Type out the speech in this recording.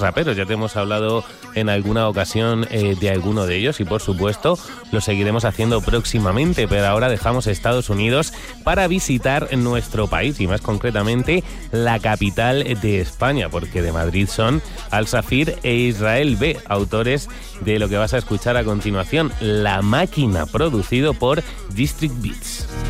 raperos. Ya te hemos hablado en alguna ocasión de alguno de ellos y por supuesto lo seguiremos haciendo próximamente, pero ahora dejamos Estados Unidos para visitar nuestro país y más concretamente la capital de España, porque de Madrid son Al-Safir e Israel B, autores de lo que vas a escuchar a continuación, La Máquina, producido por District Beats.